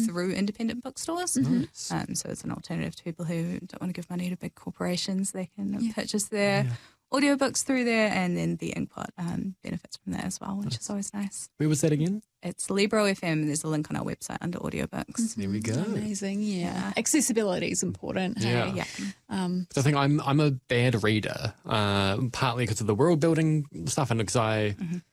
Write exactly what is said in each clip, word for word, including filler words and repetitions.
through independent bookstores. Nice. Um, so it's an alternative to people who don't want to give money to big corporations. They can Yeah. purchase their Yeah. audiobooks through there, and then the Inkpot um, benefits from that as well, which is always nice. Where was that again? It's Libro F M, and there's a link on our website under audiobooks. There we go. Amazing, yeah. Yeah. Accessibility is important. hey? Yeah. Yeah. Um, So I think I'm I'm a bad reader, uh, partly because of the world building stuff, and because I,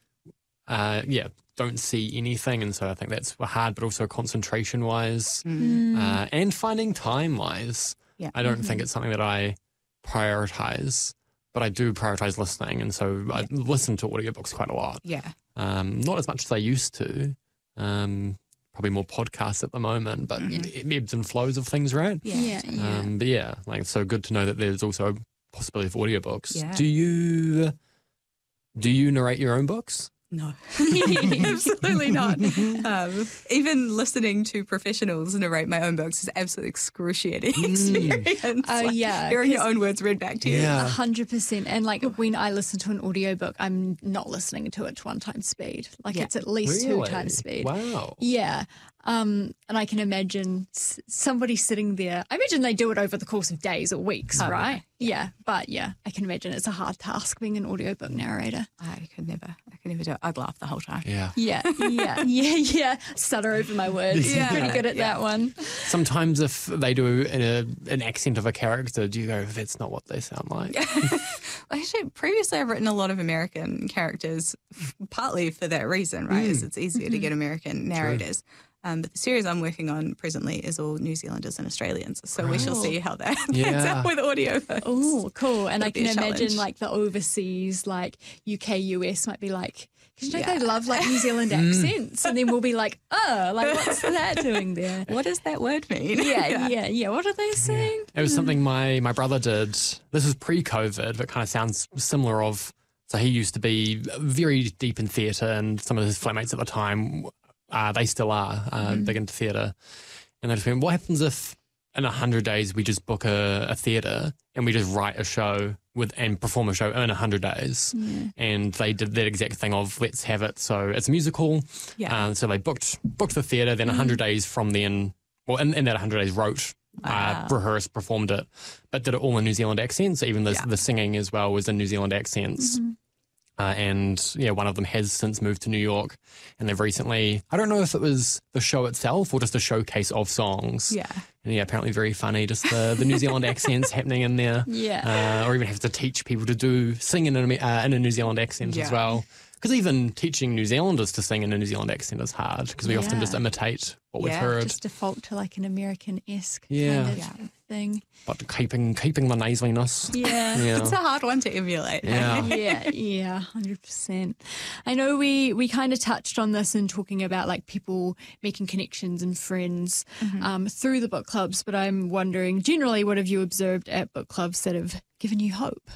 uh, yeah, don't see anything, and so I think that's hard. But also concentration wise, uh, and finding time wise, Yeah. I don't think it's something that I prioritize. But I do prioritize listening, and so I listen to audiobooks quite a lot. Yeah. Um, not as much as I used to. Um, probably more podcasts at the moment, but it ebbs and flows of things, right? Yeah. yeah, yeah. Um, but yeah, like it's so good to know that there's also a possibility of audiobooks. Yeah. Do you do you narrate your own books? No, absolutely not. Um, even listening to professionals narrate my own books is absolutely excruciating experience. Oh, Like, yeah, hearing your 'cause- own words read back to you. Yeah. A hundred percent. And like when I listen to an audiobook, I'm not listening to it to one time speed. Like Yeah. it's at least two Really? times speed. Wow. Yeah. Um, and I can imagine s- somebody sitting there. I imagine they do it over the course of days or weeks, Oh, right? Yeah. But yeah, I can imagine it's a hard task being an audiobook narrator. I could never, I could never do it. I'd laugh the whole time. Yeah. Yeah, yeah, yeah, yeah. Stutter over my words. Yeah. Pretty good at Yeah. that one. Sometimes if they do in a, an accent of a character, do you go, that's not what they sound like? Actually, previously I've written a lot of American characters, f- partly for that reason, right? Is it's easier to get American narrators. Um, but the series I'm working on presently is all New Zealanders and Australians. So we shall Oh. see how that pans Yeah. out with audio. Oh, cool. And I That'd be can a imagine challenge. like the overseas, like U K, U S might be like, because you know Yeah. they love like New Zealand accents. And then we'll be like, oh, like what's that doing there? What does that word mean? Yeah, yeah, yeah. What are they saying? It was something my, my brother did. This was pre-COVID, but kind of sounds similar of, so he used to be very deep in theatre, and some of his flatmates at the time, uh, they still are uh, big into theatre. And they just went, what happens if in a hundred days we just book a, a theatre and we just write a show with and perform a show in a hundred days? And they did that exact thing of let's have it. So it's a musical. Yeah. Uh, so they booked booked the theatre, then a hundred days from then, well, in, in that hundred days wrote, uh, rehearsed, performed it, but did it all in New Zealand accents. Even the, Yeah. the singing as well was in New Zealand accents. Uh, and yeah, one of them has since moved to New York, and they've recently, I don't know if it was the show itself or just a showcase of songs. Yeah. And yeah, apparently very funny, just the, the New Zealand accents happening in there. Yeah. Uh, or even have to teach people to do sing in a, uh, in a New Zealand accent as Yeah. well. Because even teaching New Zealanders to sing in a New Zealand accent is hard because we often Yeah. just imitate what we've Yeah, heard. Just default to like an American-esque Yeah. kind of Yeah. thing. But keeping keeping the nasaliness. Yeah. Yeah. It's a hard one to emulate. Yeah. yeah, yeah, one hundred percent. I know we, we kind of touched on this in talking about like people making connections and friends um, through the book clubs, but I'm wondering generally what have you observed at book clubs that have given you hope?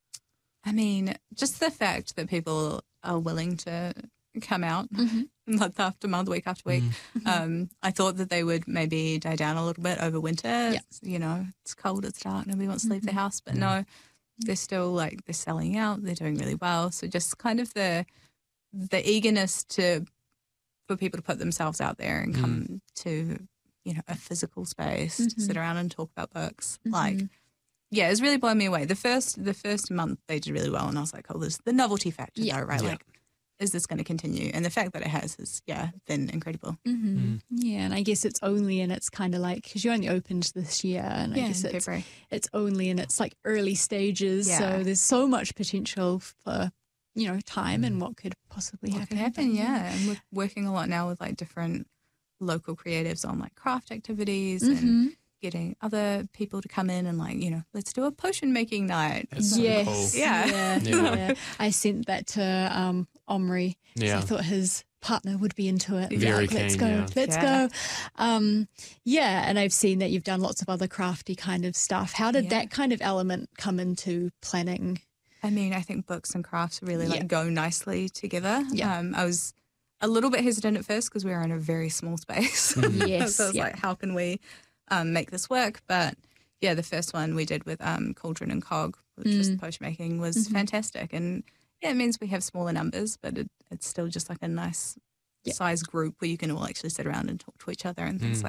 I mean, just the fact that people are willing to come out month after month, week after week. Um, I thought that they would maybe die down a little bit over winter. It's, You know, it's cold, it's dark, nobody wants to leave the house. But no, they're still like, they're selling out, they're doing really well. So just kind of the the eagerness to for people to put themselves out there and come to, you know, a physical space to sit around and talk about books. Like, yeah, it's really blown me away. The first the first month they did really well, and I was like, oh, there's the novelty factor Yeah. though, right? Yeah. Like, is this going to continue? And the fact that it has is, yeah, been incredible. Mm-hmm. Yeah, and I guess it's only in its kind of like, because you only opened this year, and I Yeah, guess in it's, February. it's only in its like early stages. Yeah. So there's so much potential for, you know, time and what could possibly What happen. could happen, yeah. And we're working a lot now with like different local creatives on like craft activities and getting other people to come in and like, you know, let's do a potion making night. That's so Yes. cool. Yeah. Yeah. Yeah. yeah. I sent that to um, Omri. 'cause Yeah. I thought his partner would be into it. Very Like, let's keen, go. yeah. Let's Yeah. go. Um, yeah. And I've seen that you've done lots of other crafty kind of stuff. How did Yeah. that kind of element come into planning? I mean, I think books and crafts really like Yeah. go nicely together. Yeah. Um, I was a little bit hesitant at first because we were in a very small space. Yes, so I was yeah. like, how can we um, make this work? But yeah, the first one we did with um, Cauldron and Cog, which was Mm. potion making, was Mm-hmm. fantastic. And yeah, it means we have smaller numbers, but it, it's still just like a nice Yeah. size group where you can all actually sit around and talk to each other and things Mm.